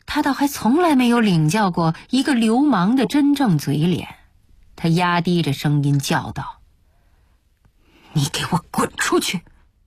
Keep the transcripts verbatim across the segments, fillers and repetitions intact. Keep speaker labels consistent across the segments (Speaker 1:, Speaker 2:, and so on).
Speaker 1: 他倒还从来没有领教过一个流氓的真正嘴脸。他压低着声音叫道：“你给我滚出去！”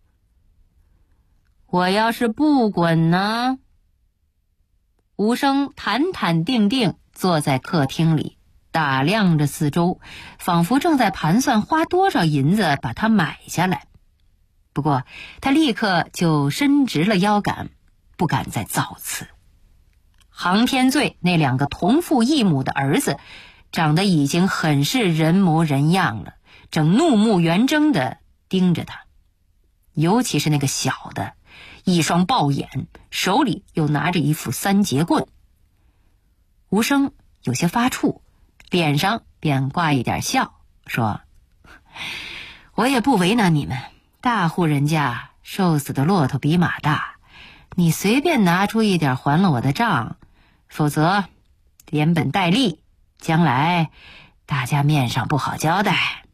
Speaker 1: 我要是不滚呢？吴生坦坦定定坐在客厅里，打量着四周，仿佛正在盘算花多少银子把它买下来。不过他立刻就伸直了腰杆，不敢再造次。杭天罪那两个同父异母的儿子长得已经很是人模人样了，正怒目圆睁地盯着他。尤其是那个小的，一双豹眼，手里又拿着一副三节棍。吴生有些发怵，脸上便挂一点笑，说：“我也不为难你们，大户人家瘦死的骆驼比马大，你随便拿出一点还了我的账，否则连本带利，将来大家面上不好交代。”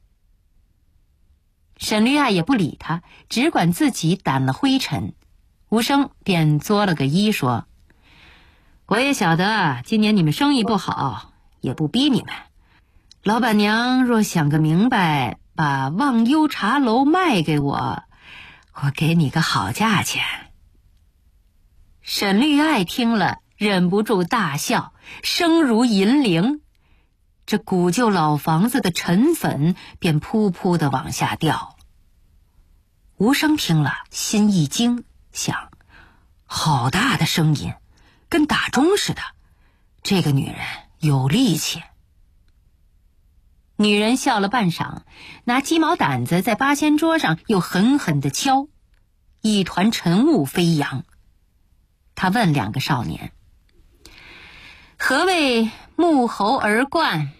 Speaker 1: 沈绿爱也不理他，只管自己掸了灰尘。吴生便作了个揖说：“我也晓得今年你们生意不好，也不逼你们。老板娘若想个明白，把忘忧茶楼卖给我，我给你个好价钱。”沈绿爱听了忍不住大笑，声如银铃。这古旧老房子的尘粉便扑扑地往下掉。吴生听了心一惊，想：好大的声音，跟打钟似的，这个女人有力气。女人笑了半晌，拿鸡毛掸子在八仙桌上又狠狠地敲，一团尘雾飞扬。她问两个少年：“何谓沐猴而冠？”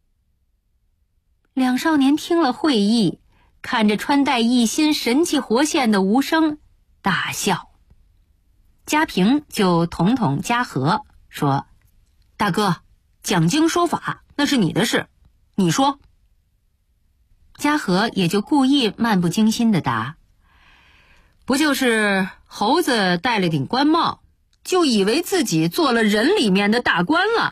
Speaker 1: 两少年听了会意，看着穿戴一新神气活现的吴生大笑。嘉平就捅捅嘉禾说：“大哥，讲经说法那是你的事，你说。”嘉禾也就故意漫不经心地答：“不就是猴子戴了顶官帽，就以为自己做了人里面的大官了。”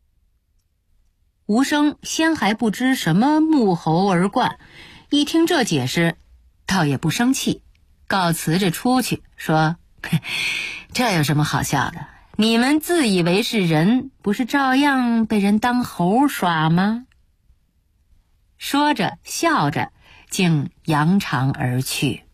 Speaker 1: 吴生先还不知什么沐猴而冠，一听这解释，倒也不生气，告辞着出去，说：“这有什么好笑的？你们自以为是人，不是照样被人当猴耍吗？”说着笑着，竟扬长而去。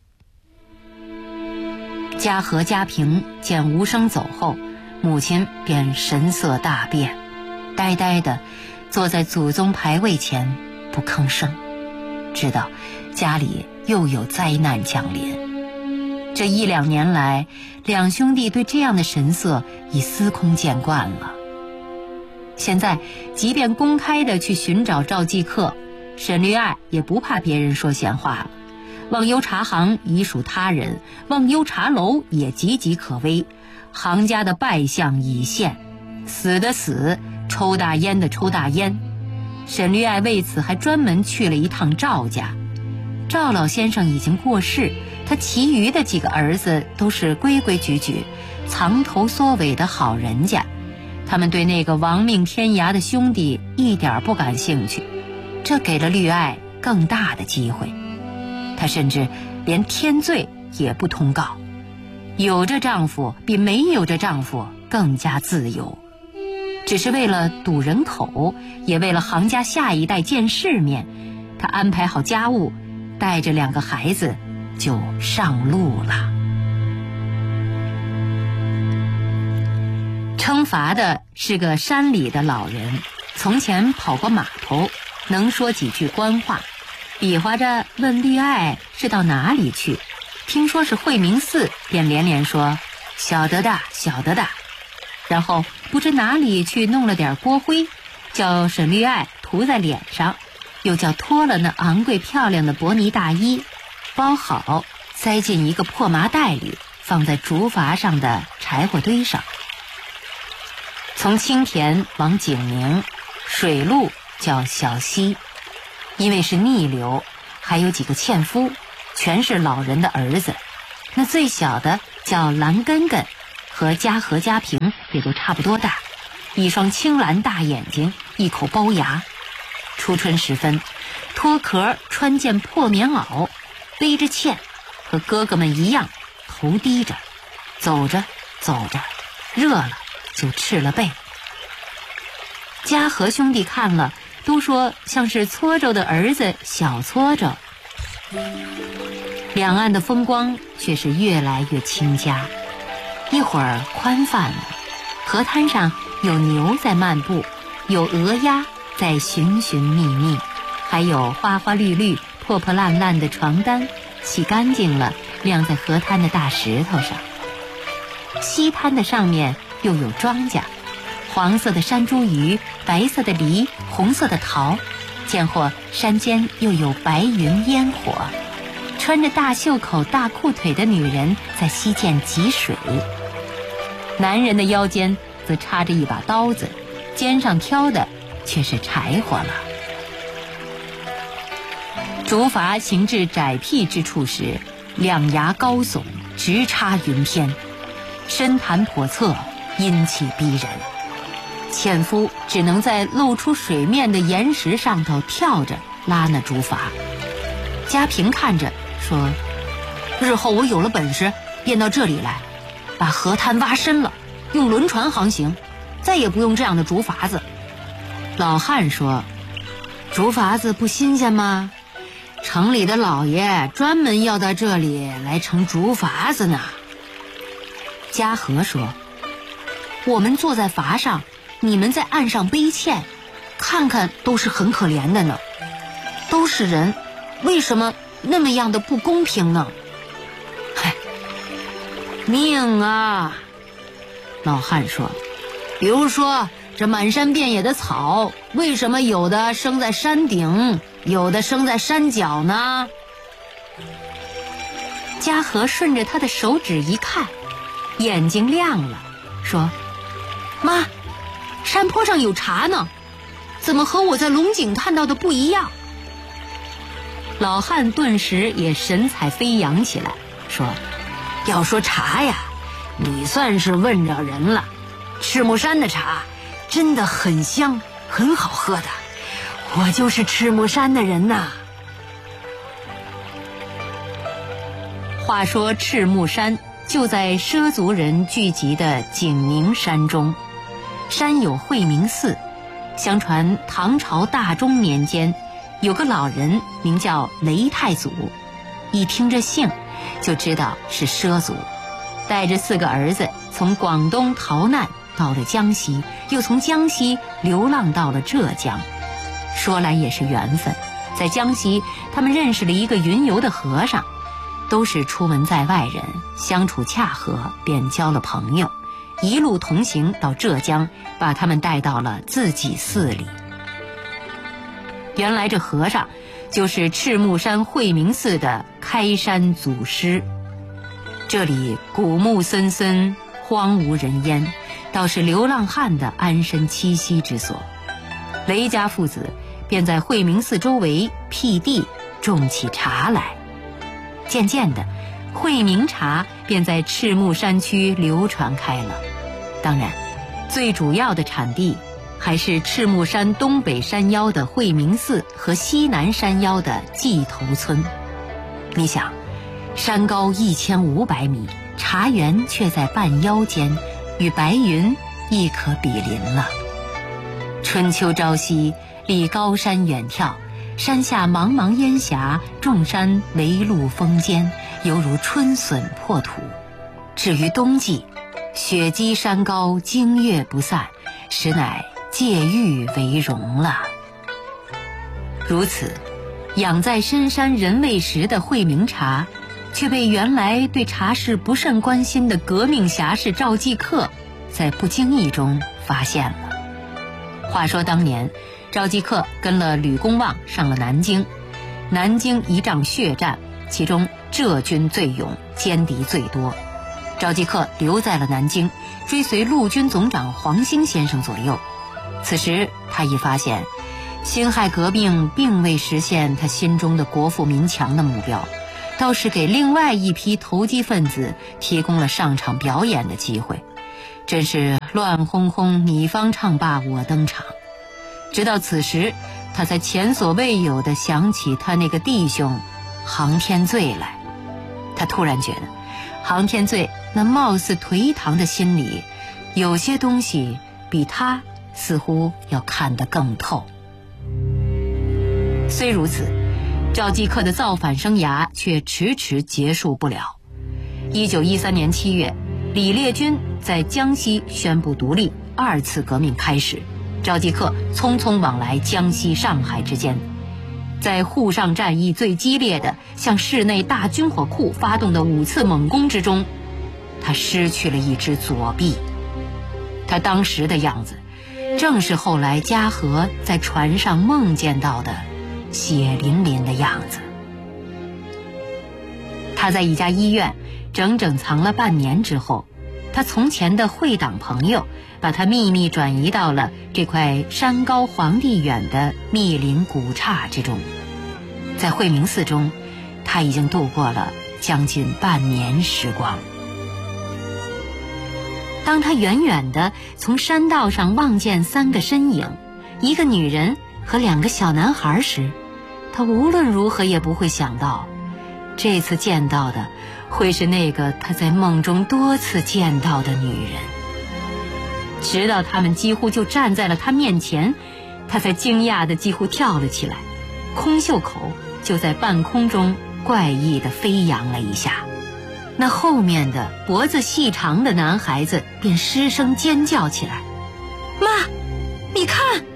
Speaker 1: 嘉禾、嘉平见吴生走后，母亲便神色大变，呆呆地坐在祖宗牌位前不吭声，知道家里又有灾难降临。这一两年来，两兄弟对这样的神色已司空见惯了。现在即便公开地去寻找赵继克，沈绿爱也不怕别人说闲话了。忘忧茶行已属他人，忘忧茶楼也岌岌可危，行家的败相已现，死的死，抽大烟的抽大烟。沈绿爱为此还专门去了一趟赵家。赵老先生已经过世，他其余的几个儿子都是规规矩矩、藏头缩尾的好人家，他们对那个亡命天涯的兄弟一点不感兴趣，这给了绿爱更大的机会。她甚至连天罪也不通告，有着丈夫比没有着丈夫更加自由。只是为了堵人口，也为了行家下一代见世面，她安排好家务，带着两个孩子就上路了。称罚的是个山里的老人，从前跑过码头，能说几句官话，比划着问绿爱是到哪里去，听说是惠明寺，便连连说晓得的晓得的，然后不知哪里去弄了点锅灰，叫沈绿爱涂在脸上，又叫脱了那昂贵漂亮的薄呢大衣，包好塞进一个破麻袋里，放在竹筏上的柴火堆上。从青田往景明，水路叫小溪，因为是逆流，还有几个纤夫，全是老人的儿子。那最小的叫蓝根根，和嘉禾、嘉平也都差不多大，一双青蓝大眼睛，一口龅牙。初春时分，脱壳穿件破棉袄，背着茜，和哥哥们一样，头低着，走着走着，热了就赤了背。嘉禾兄弟看了，都说像是搓着的儿子小搓着。两岸的风光却是越来越清佳，一会儿宽泛了，河滩上有牛在漫步，有鹅鸭在寻寻觅觅，还有花花绿绿破破烂烂的床单，洗干净了晾在河滩的大石头上。西滩的上面又有庄稼，黄色的山茱萸，白色的梨，红色的桃，见或山间又有白云烟火，穿着大袖口大裤腿的女人在溪涧汲水，男人的腰间则插着一把刀子，肩上挑的却是柴火了。竹筏行至窄僻之处时，两崖高耸，直插云天，深潭叵测，阴气逼人。纤夫只能在露出水面的岩石上头跳着拉那竹筏。嘉平看着说，日后我有了本事便到这里来，把河滩挖深了，用轮船航行，再也不用这样的竹筏子。老汉说，竹筏子不新鲜吗？城里的老爷专门要到这里来乘竹筏子呢。嘉禾说，我们坐在筏上，你们在岸上背欠，看看都是很可怜的呢。都是人，为什么那么样的不公平呢？嗨，命啊！老汉说，比如说这满山遍野的草，为什么有的生在山顶，有的生在山脚呢？嘉禾顺着他的手指一看，眼睛亮了，说，妈，山坡上有茶呢，怎么和我在龙井看到的不一样？老汉顿时也神采飞扬起来，说，要说茶呀，你算是问着人了，赤木山的茶真的很香，很好喝的，我就是赤木山的人呐。话说赤木山就在畲族人聚集的景宁山中，山有惠明寺。相传唐朝大中年间，有个老人名叫雷太祖，一听这姓就知道是畲族，带着四个儿子从广东逃难到了江西，又从江西流浪到了浙江。说来也是缘分，在江西他们认识了一个云游的和尚，都是出门在外人，相处洽合，便交了朋友，一路同行到浙江，把他们带到了自己寺里。原来这和尚就是赤木山惠明寺的开山祖师。这里古木森森，荒无人烟，倒是流浪汉的安身栖息之所。雷家父子便在惠明寺周围辟地种起茶来，渐渐的，惠明茶便在赤木山区流传开了。当然，最主要的产地还是赤木山东北山腰的惠明寺和西南山腰的蓟头村。你想，山高一千五百米，茶园却在半腰间，与白云亦可比邻了。春秋朝夕，离高山远眺，山下茫茫烟霞，众山围路峰坚，犹如春笋破土。至于冬季，雪积山高，经月不散，实乃借玉为荣了。如此，养在深山人未识的惠明茶，却被原来对茶事不甚关心的革命侠士赵继克在不经意中发现了。话说当年，赵继克跟了吕公望上了南京，南京一仗血战，其中浙军最勇，歼敌最多。赵继克留在了南京，追随陆军总长黄兴先生左右。此时他已发现，辛亥革命并未实现他心中的国富民强的目标，倒是给另外一批投机分子提供了上场表演的机会，真是乱哄哄，你方唱罢我登场。直到此时，他才前所未有地想起他那个弟兄杭天醉来。他突然觉得杭天醉那貌似颓唐的心里，有些东西比他似乎要看得更透。虽如此，赵继克的造反生涯却迟迟结束不了。一九一三年七月，李烈钧在江西宣布独立，二次革命开始。赵继克匆匆往来江西、上海之间，在沪上战役最激烈的向市内大军火库发动的五次猛攻之中，他失去了一只左臂。他当时的样子，正是后来嘉禾在船上梦见到的血淋淋的样子。他在一家医院整整藏了半年之后，他从前的会党朋友把他秘密转移到了这块山高皇帝远的密林古刹之中。在惠明寺中，他已经度过了将近半年时光。当他远远地从山道上望见三个身影，一个女人和两个小男孩时，他无论如何也不会想到，这次见到的会是那个他在梦中多次见到的女人。直到他们几乎就站在了他面前，他才惊讶地几乎跳了起来，空袖口就在半空中怪异地飞扬了一下。那后面的脖子细长的男孩子便失声尖叫起来：“妈，你看！”